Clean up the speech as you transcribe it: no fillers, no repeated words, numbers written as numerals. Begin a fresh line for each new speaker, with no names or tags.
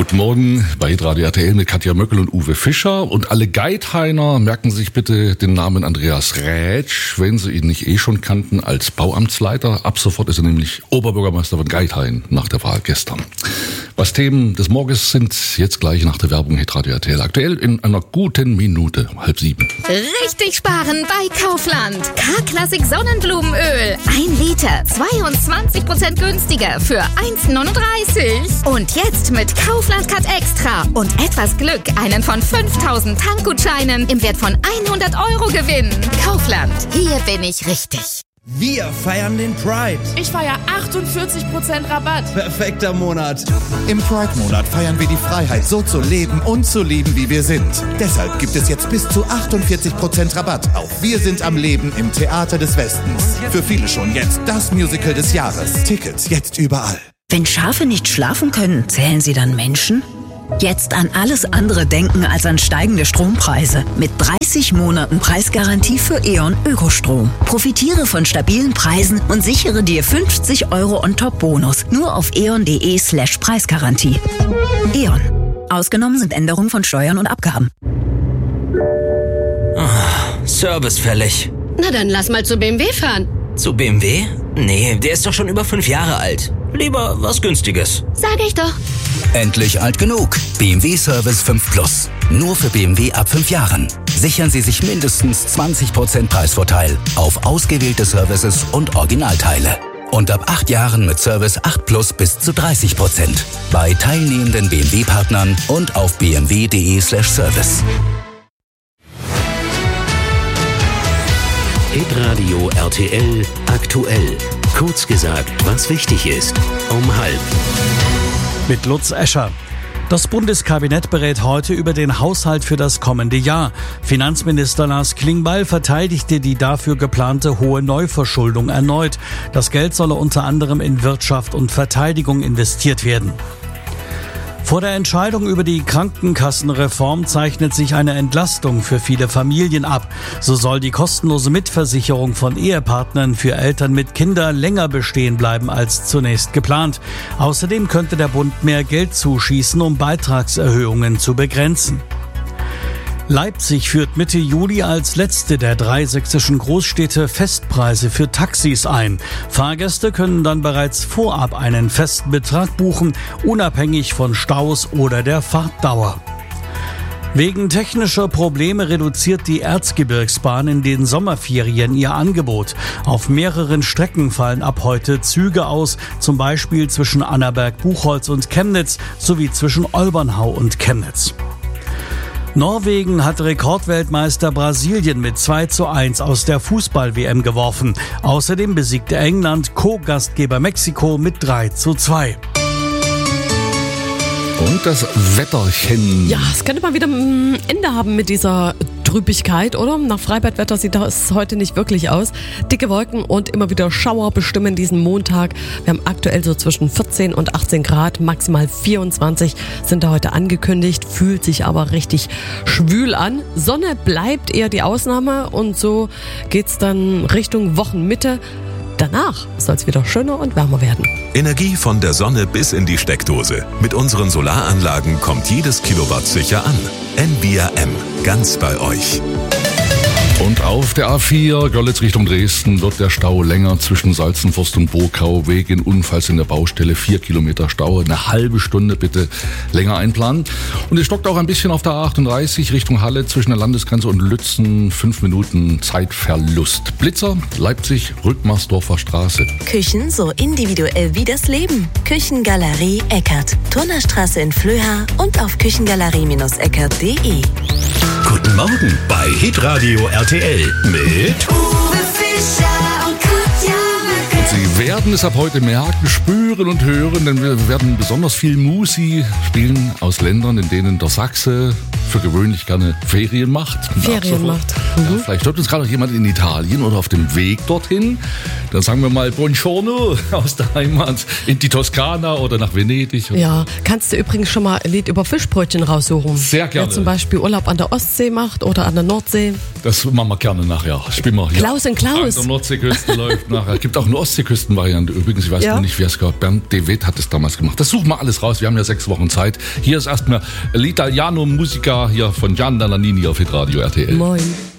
Guten Morgen bei Radio RTL mit Katja Möckel und Uwe Fischer. Und alle Geithainer merken sich bitte den Namen Andreas Rätsch, wenn sie ihn nicht schon kannten, als Bauamtsleiter. Ab sofort ist er nämlich Oberbürgermeister von Geithain nach der Wahl gestern. Was Themen des Morgens sind, jetzt gleich nach der Werbung mit Radio RTL. Aktuell in einer guten Minute, 6:30.
Richtig sparen bei Kaufland. K-Classic Sonnenblumenöl. 1 Liter, 22% günstiger für 1,39. Und jetzt mit Kaufland Cut Extra und etwas Glück einen von 5.000 Tankgutscheinen im Wert von 100 € gewinnen. Kaufland, hier bin ich richtig.
Wir feiern den Pride.
Ich feiere 48% Rabatt.
Perfekter Monat.
Im Pride-Monat feiern wir die Freiheit, so zu leben und zu lieben, wie wir sind. Deshalb gibt es jetzt bis zu 48% Rabatt auf Wir sind am Leben im Theater des Westens. Für viele schon jetzt das Musical des Jahres. Tickets jetzt überall.
Wenn Schafe nicht schlafen können, zählen sie dann Menschen? Jetzt an alles andere denken als an steigende Strompreise. Mit 30 Monaten Preisgarantie für E.ON Ökostrom. Profitiere von stabilen Preisen und sichere dir 50 € On-Top-Bonus. Nur auf eon.de/Preisgarantie. E.ON. Ausgenommen sind Änderungen von Steuern und Abgaben.
Service fällig.
Na dann lass mal zu BMW fahren.
Zu BMW? Nee, der ist doch schon über 5 Jahre alt. Lieber was Günstiges.
Sag ich doch.
Endlich alt genug. BMW Service 5 Plus. Nur für BMW ab 5 Jahren. Sichern Sie sich mindestens 20% Preisvorteil auf ausgewählte Services und Originalteile. Und ab 8 Jahren mit Service 8 Plus bis zu 30%. Bei teilnehmenden BMW-Partnern und auf bmw.de/Service.
Hitradio RTL aktuell. Kurz gesagt, was wichtig ist. Um 12:30.
Mit Lutz Escher. Das Bundeskabinett berät heute über den Haushalt für das kommende Jahr. Finanzminister Lars Klingbeil verteidigte die dafür geplante hohe Neuverschuldung erneut. Das Geld solle unter anderem in Wirtschaft und Verteidigung investiert werden. Vor der Entscheidung über die Krankenkassenreform zeichnet sich eine Entlastung für viele Familien ab. So soll die kostenlose Mitversicherung von Ehepartnern für Eltern mit Kindern länger bestehen bleiben als zunächst geplant. Außerdem könnte der Bund mehr Geld zuschießen, um Beitragserhöhungen zu begrenzen. Leipzig führt Mitte Juli als letzte der 3 sächsischen Großstädte Festpreise für Taxis ein. Fahrgäste können dann bereits vorab einen festen Betrag buchen, unabhängig von Staus oder der Fahrtdauer. Wegen technischer Probleme reduziert die Erzgebirgsbahn in den Sommerferien ihr Angebot. Auf mehreren Strecken fallen ab heute Züge aus, zum Beispiel zwischen Annaberg-Buchholz und Chemnitz sowie zwischen Olbernhau und Chemnitz. Norwegen hat Rekordweltmeister Brasilien mit 2:1 aus der Fußball-WM geworfen. Außerdem besiegte England Co-Gastgeber Mexiko mit 3:2.
Und das Wetterchen.
Ja, es könnte mal wieder ein Ende haben mit dieser Trübigkeit, oder? Nach Freibadwetter sieht das heute nicht wirklich aus. Dicke Wolken und immer wieder Schauer bestimmen diesen Montag. Wir haben aktuell so zwischen 14 und 18 Grad, maximal 24 sind da heute angekündigt, fühlt sich aber richtig schwül an. Sonne bleibt eher die Ausnahme und so geht's dann Richtung Wochenmitte. Danach soll es wieder schöner und wärmer werden.
Energie von der Sonne bis in die Steckdose. Mit unseren Solaranlagen kommt jedes Kilowatt sicher an. NBRM, ganz bei euch.
Und auf der A4 Görlitz Richtung Dresden wird der Stau länger zwischen Salzenforst und Burgau wegen Unfalls in der Baustelle. 4 Kilometer Stau, eine halbe Stunde bitte länger einplanen. Und es stockt auch ein bisschen auf der A38 Richtung Halle zwischen der Landesgrenze und Lützen. 5 Minuten Zeitverlust. Blitzer, Leipzig, Rückmarsdorfer Straße.
Küchen so individuell wie das Leben. Küchengalerie Eckert. Turnerstraße in Flöha und auf küchengalerie-eckert.de.
Guten Morgen bei Hitradio RTL mit
Uwe Fischer und Katja Möckel.
Und Sie werden es ab heute merken, spüren und hören, denn wir werden besonders viel Musi spielen aus Ländern, in denen der Sachse für gewöhnlich gerne Ferien macht.
Ferien macht.
Ja, vielleicht hört uns gerade noch jemand in Italien oder auf dem Weg dorthin. Dann sagen wir mal Buongiorno aus der Heimat in die Toskana oder nach Venedig.
Ja, kannst du übrigens schon mal ein Lied über Fischbrötchen raussuchen?
Sehr gerne.
Wer zum Beispiel Urlaub an der Ostsee macht oder an der Nordsee.
Das machen wir gerne nachher. Spielen wir hier.
Klaus und Klaus.
An der Nordseeküste läuft nachher. Es gibt auch einen Ostseeküsten. ersten Variante. Übrigens, ich weiß noch nicht, wer es gab. Bernd de Wet hat es damals gemacht. Das suchen wir alles raus. Wir haben ja 6 Wochen Zeit. Hier ist erstmal L'Italiano Musica hier von Gian Dall'Anini auf Hitradio RTL.
Moin.